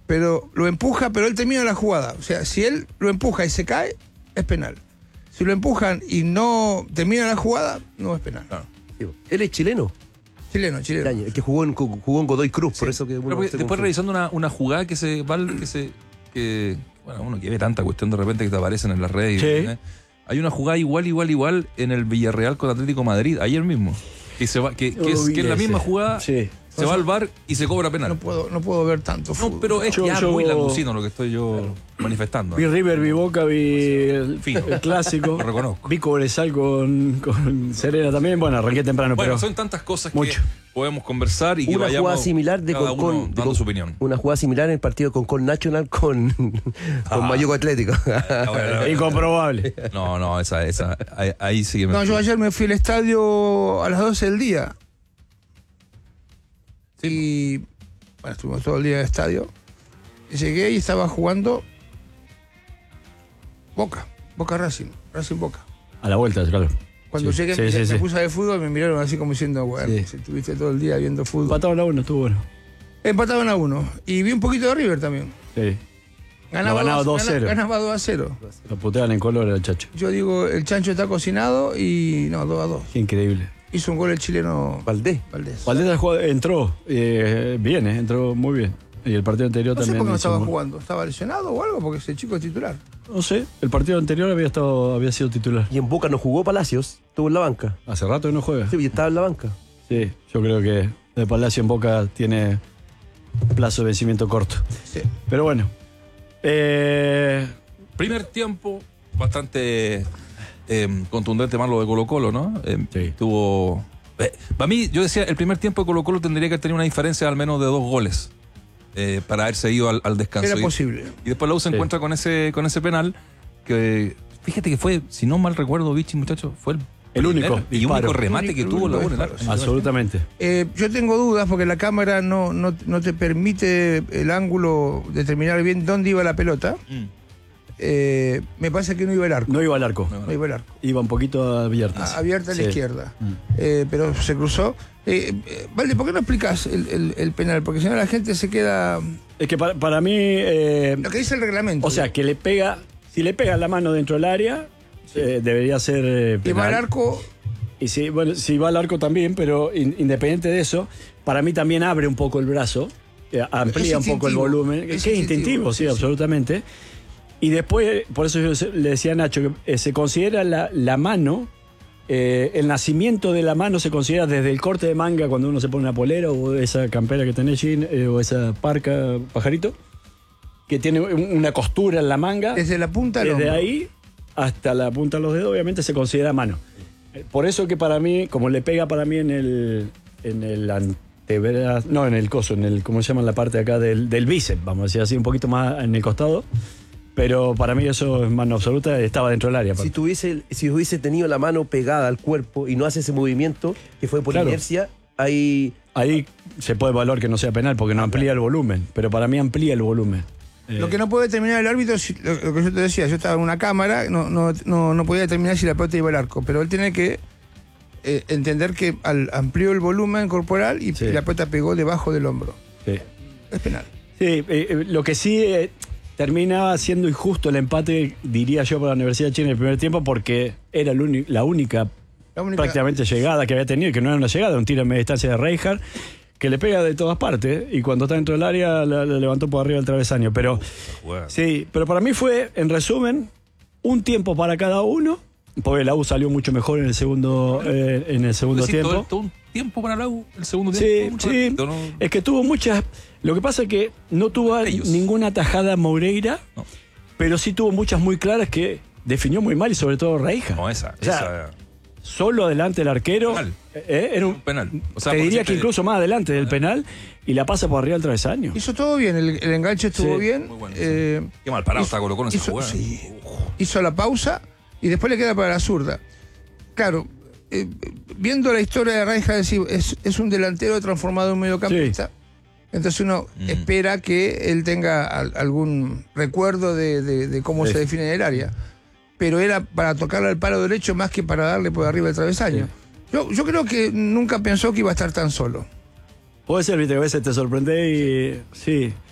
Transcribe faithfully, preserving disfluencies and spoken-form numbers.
pero lo empuja, pero él termina la jugada. O sea, si él lo empuja y se cae, es penal. Si lo empujan y no termina la jugada, no es penal. Claro. Él es chileno. Chileno, chileno. El que jugó en, jugó en Godoy Cruz, sí. Por eso que bueno, después confunde. Revisando una, una jugada que se va que se que bueno, uno que ve tanta cuestión de repente que te aparecen en las redes. Sí. ¿eh? Hay una jugada igual, igual, igual en el Villarreal con Atlético Madrid, ayer mismo. Que se va, que, que, es, que es la misma jugada. Sí. Se va al V A R y se cobra penal. No puedo, no puedo ver tanto fútbol. No, pero es yo, ya yo, muy langusino lo que estoy yo claro. manifestando. Vi River, vi Boca, vi el, el clásico. Lo reconozco. Vi Cobresal con, con Serena también. Bueno, arranqué temprano, bueno, pero son tantas cosas mucho. que podemos conversar y que una vayamos jugada similar de cada Concón, uno dando de con, su opinión. Una jugada similar en el partido con Concón Nacional con, ah. con Mayuco Atlético. No, bueno, incomprobable. No, no, esa, esa, ahí, ahí sí que me... No, yo ayer me fui al estadio a las doce del día. Sí. Y... Bueno, estuvimos todo el día en el estadio. Y llegué y estaba jugando Boca, Boca Racing, Racing Boca. A la vuelta, claro. Cuando sí, llegué, sí, me, sí, me sí. puse a ver fútbol, me miraron así como diciendo, bueno, sí. si estuviste todo el día viendo fútbol. Empataban a uno, estuvo bueno. Empataban a uno. Y vi un poquito de River también. Sí. Ganaba, ganaba dos, dos cero. Ganaba dos a cero. Lo putean en color el chacho. Yo digo, el chancho está cocinado y no, dos a dos. Qué increíble. Hizo un gol el chileno Valdés. Valdés. Valdés entró eh, bien, eh, entró muy bien. Y el partido anterior no también. No sé por qué no estaba muy... jugando. ¿Estaba lesionado o algo? Porque ese chico es titular. No sé, el partido anterior había estado había sido titular. Y en Boca no jugó Palacios, estuvo en la banca. Hace rato que no juega. Sí, y estaba en la banca. Sí, yo creo que de Palacio en Boca tiene plazo de vencimiento corto. Sí. Pero bueno. Eh... Primer tiempo, bastante eh, contundente más lo de Colo-Colo, ¿no? Eh, sí. Tuvo... Eh, para mí, yo decía, el primer tiempo de Colo-Colo tendría que tener una diferencia al menos de dos goles. Eh, para haberse ido al, al descanso. Era y, posible. Y después la U se sí. encuentra con ese, con ese penal que, fíjate que fue, si no mal recuerdo, Vichy, muchacho, fue el, el único y único remate que tuvo la U en el arco. Absolutamente. Eh, yo tengo dudas porque la cámara no, no, no te permite el ángulo determinar bien dónde iba la pelota. Mm. Eh, me parece que no iba el arco. No iba al arco. No iba el arco. Iba un poquito abierta. Ah, abierta a la sí. izquierda. Mm. Eh, pero se cruzó. Eh, eh, Valde, ¿por qué no explicas el, el, el penal? Porque si no la gente se queda... Es que para, para mí... Eh, lo que dice el reglamento. O sea, que le pega... Si le pega la mano dentro del área, sí. eh, debería ser eh, penal. Y va al arco... Y si, bueno, si va al arco también, pero in, independiente de eso, para mí también abre un poco el brazo, eh, amplía un poco el volumen. Es que es instintivo, sí, sí, absolutamente. Y después, por eso yo le decía a Nacho, que eh, se considera la, la mano... Eh, el nacimiento de la mano se considera desde el corte de manga cuando uno se pone una polera o esa campera que tenés, Jean, eh, o esa parca, pajarito, que tiene una costura en la manga. Desde la punta del Desde hombro. ahí hasta la punta de los dedos, obviamente se considera mano. Por eso que para mí, como le pega para mí en el, en el antebrazo, no, en el coso, en el, ¿cómo se llama la parte de acá? Del, del bíceps, vamos a decir así, un poquito más en el costado. Pero para mí eso es mano absoluta, estaba dentro del área. Si tuviese, si hubiese tenido la mano pegada al cuerpo y no hace ese movimiento, que fue por claro. inercia, ahí... Ahí se puede evaluar que no sea penal porque no amplía el volumen, pero para mí amplía el volumen. Eh. Lo que no puede determinar el árbitro, lo, lo que yo te decía, yo estaba en una cámara, no, no, no, no podía determinar si la pelota iba al arco, pero él tiene que eh, entender que al, amplió el volumen corporal y sí. la pelota pegó debajo del hombro. Sí. Es penal. Sí, eh, lo que sí... Eh, termina siendo injusto el empate, diría yo, para la Universidad de Chile en el primer tiempo, porque era la única, la única prácticamente llegada que había tenido, que no era una llegada, un tiro en media distancia de Reinhardt, que le pega de todas partes, y cuando está dentro del área la, la levantó por arriba del travesaño. Pero, Uf, sí, pero para mí fue, en resumen, un tiempo para cada uno, porque la U salió mucho mejor en el segundo, eh, en el segundo decir, tiempo. Todo, todo un tiempo para la U, el segundo sí, tiempo. Sí, sí. ¿no? Es que tuvo muchas... Lo que pasa es que no tuvo Ellos. ninguna tajada Moreira, no. pero sí tuvo muchas muy claras que definió muy mal y sobre todo Reija. No, esa. O sea, esa... Solo adelante el arquero. Penal. Eh, era un, un penal. O sea, te diría que te... incluso más adelante del penal y la pasa por arriba del travesaño. Hizo todo bien, el, el enganche estuvo sí. bien. Muy bueno, eh, sí. Qué mal parado está Colo-Colo en esa hizo, jugada. Sí. Hizo la pausa y después le queda para la zurda. Claro. Eh, viendo la historia de Reinhardt, es, es un delantero transformado en mediocampista. Sí. Entonces uno mm. espera que él tenga al, algún recuerdo de, de, de cómo sí. se define el área. Pero era para tocarle al palo derecho más que para darle por arriba del travesaño. Sí. Yo, yo creo que nunca pensó que iba a estar tan solo. Puede ser, viste, que a veces te sorprende y sí.